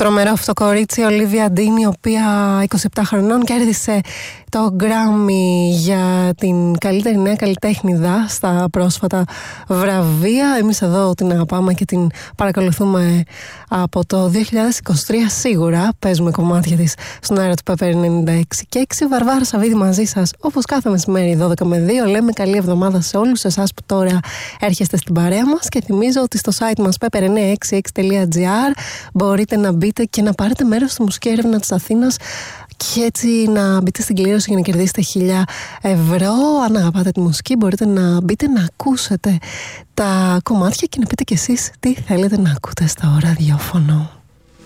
Τρομερό αυτό κορίτσι, Ολίβια Ντίν, η οποία 27 χρονών κέρδισε το Grammy για την καλύτερη νέα καλλιτέχνηδα στα πρόσφατα βραβεία. Εμείς εδώ την αγαπάμε και την παρακολουθούμε από το 2023 σίγουρα. Παίζουμε κομμάτια της στον αέρα του Pepper 96,6. Βαρβάρα Σαββίδη μαζί σας, όπως κάθε μεσημέρι 12 με 2. Λέμε καλή εβδομάδα σε όλους εσάς που τώρα έρχεστε στην παρέα μας και θυμίζω ότι στο site μας pepper966.gr μπορείτε να μπείτε και να πάρετε μέρος στη μουσική έρευνα της Αθήνας και έτσι να μπείτε στην κλήρωση για να κερδίσετε 1.000 ευρώ. Αν αγαπάτε τη μουσική μπορείτε να μπείτε να ακούσετε τα κομμάτια και να πείτε κι εσείς τι θέλετε να ακούτε στο ραδιόφωνο.